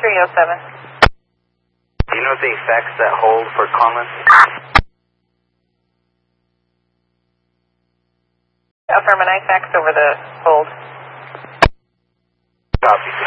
307. Do you know the effects that hold for Conlon? Affirm, a nice fax over the hold. Copy.